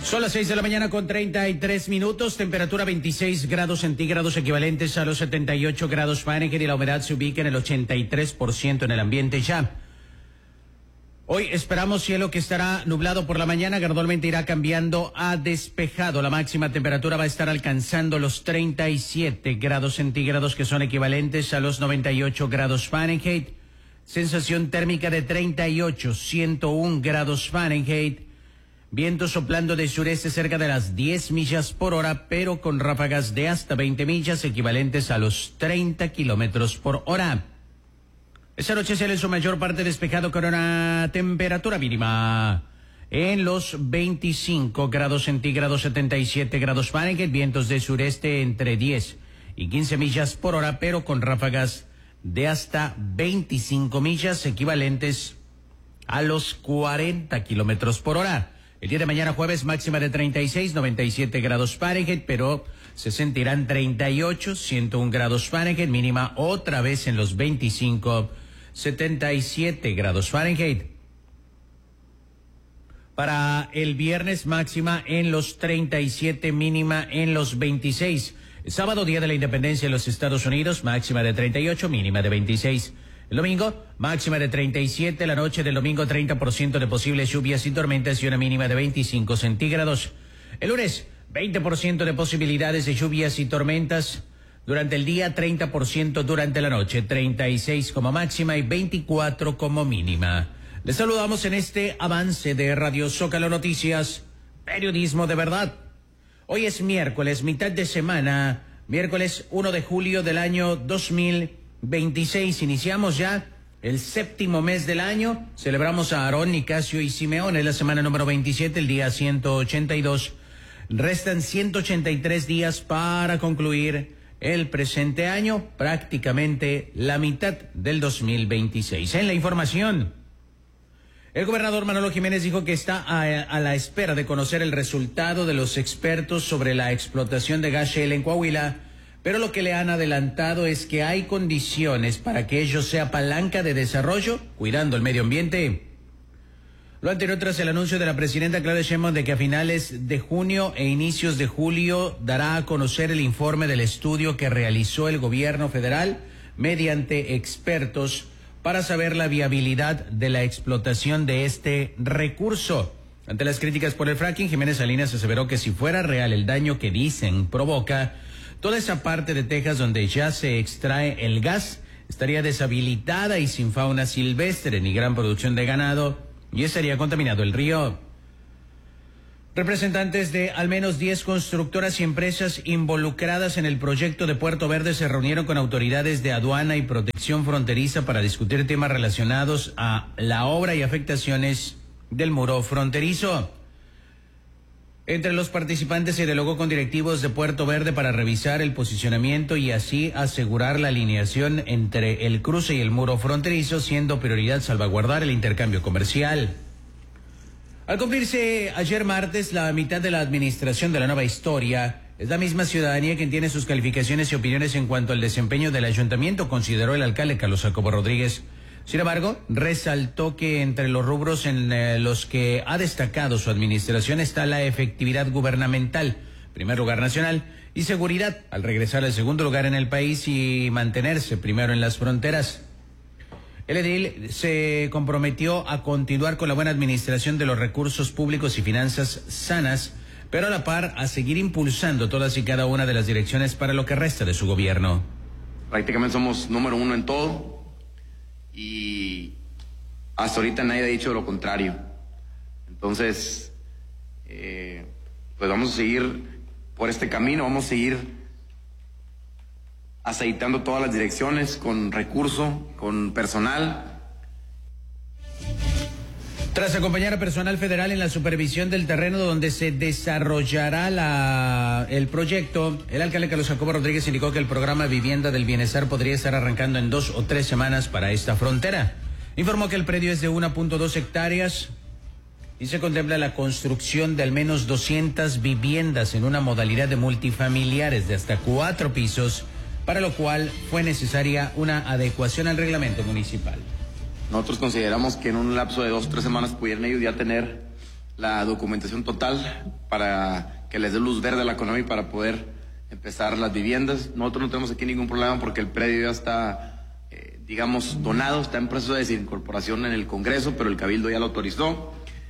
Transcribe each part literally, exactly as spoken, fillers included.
Son las seis de la mañana con treinta y tres minutos, temperatura veintiséis grados centígrados equivalentes a los setenta y ocho grados Fahrenheit y la humedad se ubica en el ochenta y tres por ciento en el ambiente ya. Hoy esperamos cielo que estará nublado por la mañana, gradualmente irá cambiando a despejado. La máxima temperatura va a estar alcanzando los treinta y siete grados centígrados que son equivalentes a los noventa y ocho grados Fahrenheit. Sensación térmica de treinta y ocho, ciento uno grados Fahrenheit. Viento soplando de sureste cerca de las diez millas por hora, pero con ráfagas de hasta veinte millas equivalentes a los treinta kilómetros por hora. Esta noche será en su mayor parte despejado con una temperatura mínima en los veinticinco grados centígrados, setenta y siete grados Fahrenheit, vientos de sureste entre diez y quince millas por hora, pero con ráfagas de hasta veinticinco millas equivalentes a los cuarenta kilómetros por hora. El día de mañana jueves máxima de treinta y seis, noventa y siete grados Fahrenheit, pero se sentirán treinta y ocho, ciento uno grados Fahrenheit, mínima otra vez en los veinticinco, setenta y siete grados Fahrenheit. Para el viernes máxima en los treinta y siete, mínima en los veintiséis. El sábado, día de la independencia de los Estados Unidos, máxima de treinta y ocho, mínima de veintiséis. El domingo, máxima de treinta y siete, la noche del domingo treinta por ciento de posibles lluvias y tormentas y una mínima de veinticinco centígrados. El lunes, veinte por ciento de posibilidades de lluvias y tormentas durante el día, treinta por ciento durante la noche, treinta y seis como máxima y veinticuatro como mínima. Les saludamos en este avance de Radio Zócalo Noticias, periodismo de verdad. Hoy es miércoles, mitad de semana, miércoles uno de julio del año dos mil veintiséis. Iniciamos ya el séptimo mes del año. Celebramos a Aarón, Nicasio y Simeón. Es la semana número veintisiete, el día ciento ochenta y dos. Restan ciento ochenta y tres días para concluir el presente año, prácticamente la mitad del dos mil veintiséis. En la información, el gobernador Manolo Jiménez dijo que está a, a la espera de conocer el resultado de los expertos sobre la explotación de gas shale en Coahuila, pero lo que le han adelantado es que hay condiciones para que ello sea palanca de desarrollo, cuidando el medio ambiente. Lo anterior tras el anuncio de la presidenta Claudia Sheinbaum de que a finales de junio e inicios de julio dará a conocer el informe del estudio que realizó el gobierno federal mediante expertos para saber la viabilidad de la explotación de este recurso. Ante las críticas por el fracking, Jiménez Salinas aseveró que si fuera real el daño que dicen provoca, toda esa parte de Texas donde ya se extrae el gas estaría deshabilitada y sin fauna silvestre ni gran producción de ganado y estaría contaminado el río. Representantes de al menos diez constructoras y empresas involucradas en el proyecto de Puerto Verde se reunieron con autoridades de aduana y protección fronteriza para discutir temas relacionados a la obra y afectaciones del muro fronterizo. Entre los participantes se dialogó con directivos de Puerto Verde para revisar el posicionamiento y así asegurar la alineación entre el cruce y el muro fronterizo, siendo prioridad salvaguardar el intercambio comercial. Al cumplirse ayer martes la mitad de la administración de la nueva historia, es la misma ciudadanía quien tiene sus calificaciones y opiniones en cuanto al desempeño del ayuntamiento, consideró el alcalde Carlos Jacobo Rodríguez. Sin embargo, resaltó que entre los rubros en eh, los que ha destacado su administración está la efectividad gubernamental, primer lugar nacional, y seguridad, al regresar al segundo lugar en el país y mantenerse primero en las fronteras. El edil se comprometió a continuar con la buena administración de los recursos públicos y finanzas sanas, pero a la par a seguir impulsando todas y cada una de las direcciones para lo que resta de su gobierno. Prácticamente somos número uno en todo y hasta ahorita nadie ha dicho lo contrario. Entonces, eh, pues vamos a seguir por este camino, vamos a seguir aceitando todas las direcciones con recurso, con personal. Tras acompañar a personal federal en la supervisión del terreno donde se desarrollará la, el proyecto, el alcalde Carlos Jacobo Rodríguez indicó que el programa Vivienda del Bienestar podría estar arrancando en dos o tres semanas para esta frontera. Informó que el predio es de una punto dos hectáreas y se contempla la construcción de al menos doscientas viviendas en una modalidad de multifamiliares de hasta cuatro pisos, para lo cual fue necesaria una adecuación al reglamento municipal. Nosotros consideramos que en un lapso de dos o tres semanas pudieran ellos ya tener la documentación total para que les dé luz verde a la CONAVI para poder empezar las viviendas. Nosotros no tenemos aquí ningún problema porque el predio ya está, eh, digamos, donado, está en proceso de desincorporación en el Congreso, pero el Cabildo ya lo autorizó.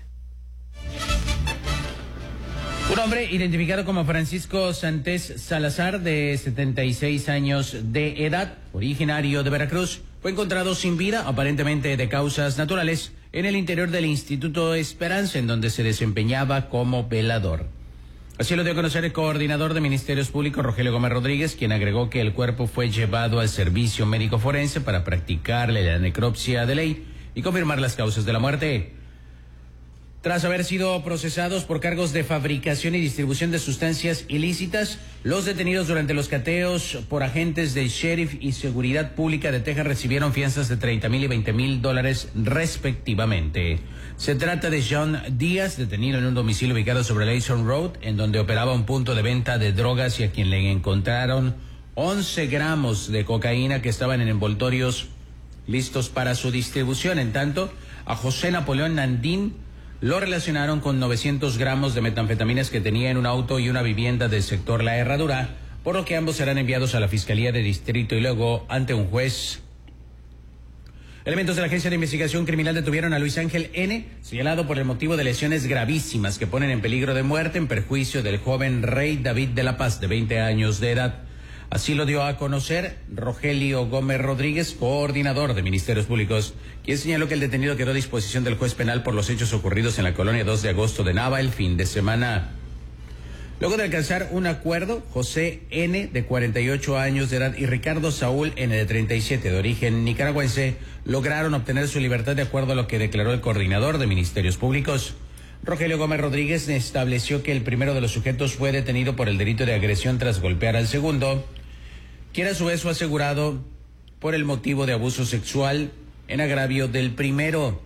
Un hombre identificado como Francisco Santés Salazar, de setenta y seis años de edad, originario de Veracruz, fue encontrado sin vida, aparentemente de causas naturales, en el interior del Instituto Esperanza, en donde se desempeñaba como velador. Así lo dio a conocer el coordinador de Ministerios Públicos, Rogelio Gómez Rodríguez, quien agregó que el cuerpo fue llevado al servicio médico forense para practicarle la necropsia de ley y confirmar las causas de la muerte. Tras haber sido procesados por cargos de fabricación y distribución de sustancias ilícitas, los detenidos durante los cateos por agentes del Sheriff y Seguridad Pública de Texas recibieron fianzas de treinta mil y veinte mil dólares respectivamente. Se trata de John Díaz, detenido en un domicilio ubicado sobre Layson Road, en donde operaba un punto de venta de drogas y a quien le encontraron once gramos de cocaína que estaban en envoltorios listos para su distribución. En tanto, a José Napoleón Nandín lo relacionaron con novecientos gramos de metanfetaminas que tenía en un auto y una vivienda del sector La Herradura, por lo que ambos serán enviados a la Fiscalía de Distrito y luego ante un juez. Elementos de la Agencia de Investigación Criminal detuvieron a Luis Ángel N., señalado por el motivo de lesiones gravísimas que ponen en peligro de muerte en perjuicio del joven Rey David de la Paz, de veinte años de edad. Así lo dio a conocer Rogelio Gómez Rodríguez, coordinador de Ministerios Públicos, quien señaló que el detenido quedó a disposición del juez penal por los hechos ocurridos en la colonia dos de agosto de Nava el fin de semana. Luego de alcanzar un acuerdo, José N., de cuarenta y ocho años de edad, y Ricardo Saúl N., de treinta y siete, de origen nicaragüense, lograron obtener su libertad de acuerdo a lo que declaró el coordinador de Ministerios Públicos. Rogelio Gómez Rodríguez estableció que el primero de los sujetos fue detenido por el delito de agresión tras golpear al segundo, quien a su vez fue asegurado por el motivo de abuso sexual en agravio del primero.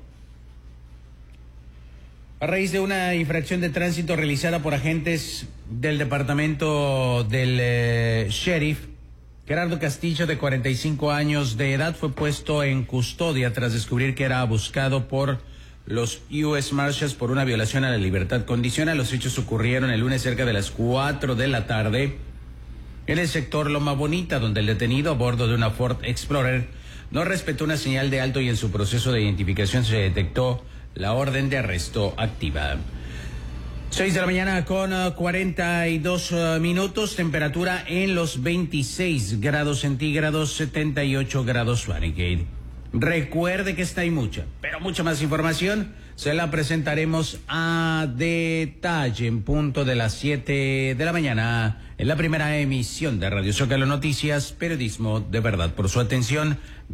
A raíz de una infracción de tránsito realizada por agentes del departamento del eh, sheriff, Gerardo Castillo, de cuarenta y cinco años de edad, fue puesto en custodia tras descubrir que era buscado por los U S Marshals por una violación a la libertad condicional. Los hechos ocurrieron el lunes cerca de las cuatro de la tarde en el sector Loma Bonita, donde el detenido, a bordo de una Ford Explorer, no respetó una señal de alto y en su proceso de identificación se detectó la orden de arresto activa. Seis de la mañana con uh, cuarenta y dos uh, minutos, temperatura en los veintiséis grados centígrados, setenta y ocho grados Fahrenheit. Recuerde que esta y mucha, pero mucha más información se la presentaremos a detalle en punto de las siete de la mañana en la primera emisión de Radio Zócalo Noticias, periodismo de verdad. Por su atención.